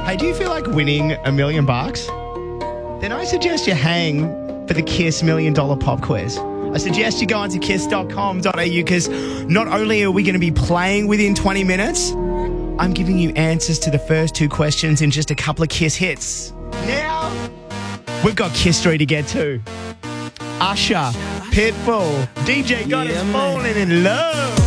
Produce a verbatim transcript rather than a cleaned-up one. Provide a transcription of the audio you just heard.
Hey, do you feel like winning a million bucks? Then I suggest you hang for the Kiss Million Dollar Pop Quiz. I suggest you go onto kiss dot com dot a u because not only are we going to be playing within twenty minutes, I'm giving you answers to the first two questions in just a couple of Kiss hits. Now, we've got Kiss three to get to. Usher, Pitbull, D J got us falling in love.